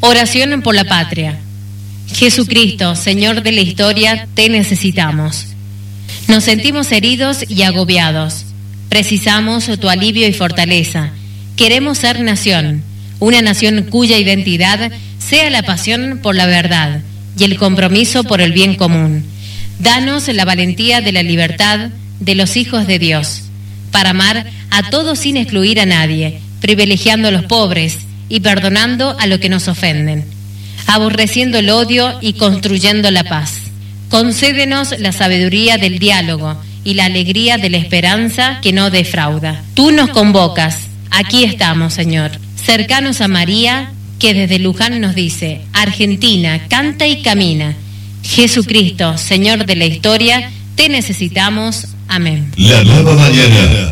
Oración por la patria. Jesucristo, Señor de la historia, te necesitamos. Nos sentimos heridos y agobiados. Precisamos tu alivio y fortaleza. Queremos ser nación, una nación cuya identidad sea la pasión por la verdad y el compromiso por el bien común. Danos la valentía de la libertad de los hijos de Dios, para amar a todos sin excluir a nadie, privilegiando a los pobres y perdonando a los que nos ofenden, aborreciendo el odio y construyendo la paz. Concédenos la sabiduría del diálogo y la alegría de la esperanza que no defrauda. Tú nos convocas, aquí estamos, Señor, cercanos a María, que desde Luján nos dice: Argentina, canta y camina. Jesucristo, Señor de la historia, te necesitamos. Amén. La nueva mañana.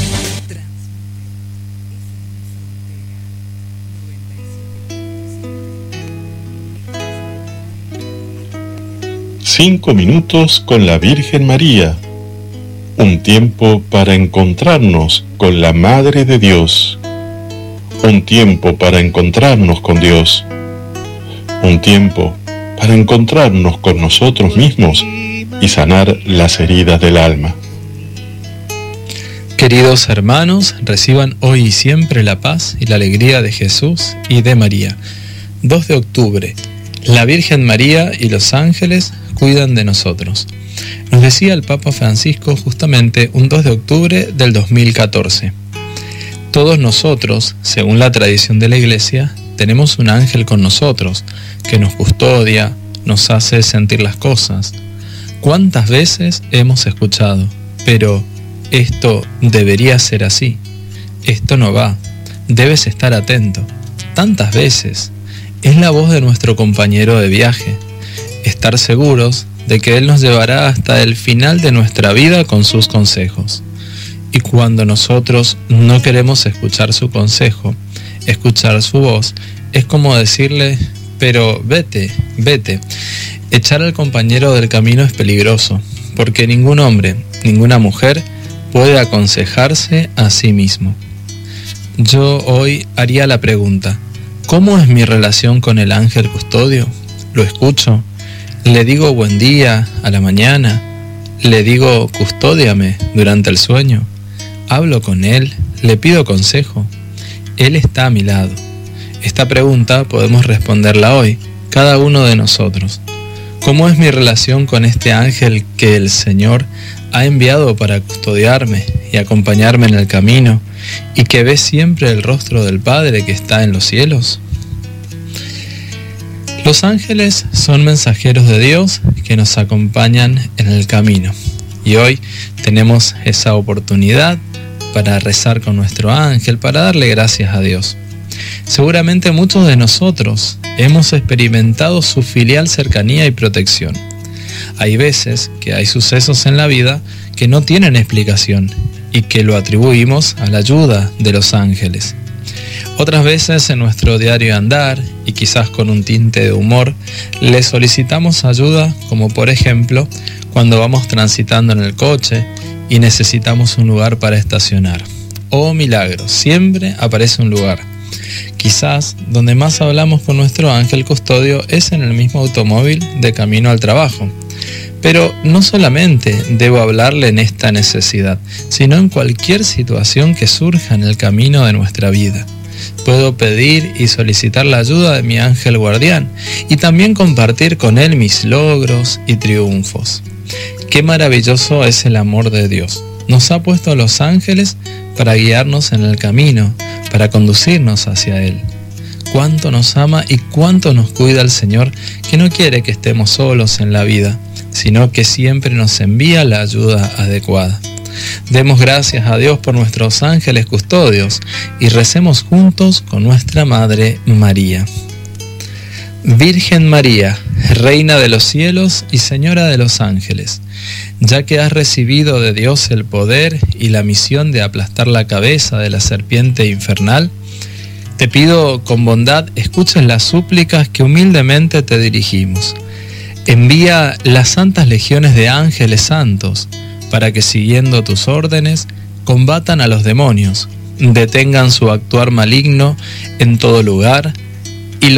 Cinco minutos con la Virgen María. Un tiempo para encontrarnos con la Madre de Dios. Un tiempo para encontrarnos con Dios. Un tiempo para encontrarnos con nosotros mismos y sanar las heridas del alma. Queridos hermanos, reciban hoy y siempre la paz y la alegría de Jesús y de María. 2 de octubre. La Virgen María y los ángeles cuidan de nosotros. Nos decía el Papa Francisco justamente un 2 de octubre del 2014. Todos nosotros, según la tradición de la Iglesia, tenemos un ángel con nosotros, que nos custodia, nos hace sentir las cosas. ¿Cuántas veces hemos escuchado? Pero esto debería ser así. Esto no va. Debes estar atento. Tantas veces. Es la voz de nuestro compañero de viaje. Estar seguros de que Él nos llevará hasta el final de nuestra vida con sus consejos. Y cuando nosotros no queremos escuchar su consejo, escuchar su voz, es como decirle: pero vete, vete. Echar al compañero del camino es peligroso, porque ningún hombre, ninguna mujer puede aconsejarse a sí mismo. Yo hoy haría la pregunta: ¿cómo es mi relación con el ángel custodio? ¿Lo escucho? ¿Le digo buen día a la mañana? ¿Le digo custódiame durante el sueño? ¿Hablo con él? ¿Le pido consejo? Él está a mi lado. Esta pregunta podemos responderla hoy, cada uno de nosotros. ¿Cómo es mi relación con este ángel que el Señor ha enviado para custodiarme y acompañarme en el camino, y que ve siempre el rostro del Padre que está en los cielos? Los ángeles son mensajeros de Dios que nos acompañan en el camino. Y hoy tenemos esa oportunidad para rezar con nuestro ángel, para darle gracias a Dios. Seguramente muchos de nosotros hemos experimentado su filial cercanía y protección. Hay veces que hay sucesos en la vida que no tienen explicación y que lo atribuimos a la ayuda de los ángeles. Otras veces en nuestro diario andar, y quizás con un tinte de humor, le solicitamos ayuda, como por ejemplo cuando vamos transitando en el coche y necesitamos un lugar para estacionar. Oh milagro, siempre aparece un lugar. Quizás donde más hablamos con nuestro ángel custodio es en el mismo automóvil de camino al trabajo. Pero no solamente debo hablarle en esta necesidad, sino en cualquier situación que surja en el camino de nuestra vida. Puedo pedir y solicitar la ayuda de mi ángel guardián y también compartir con él mis logros y triunfos. Qué maravilloso es el amor de Dios. Nos ha puesto a los ángeles para guiarnos en el camino, para conducirnos hacia Él. Cuánto nos ama y cuánto nos cuida el Señor, que no quiere que estemos solos en la vida, sino que siempre nos envía la ayuda adecuada. Demos gracias a Dios por nuestros ángeles custodios y recemos juntos con nuestra Madre María. Virgen María, Reina de los cielos y Señora de los ángeles, ya que has recibido de Dios el poder y la misión de aplastar la cabeza de la serpiente infernal, te pido con bondad escuches las súplicas que humildemente te dirigimos. Envía las santas legiones de ángeles santos para que, siguiendo tus órdenes, combatan a los demonios, detengan su actuar maligno en todo lugar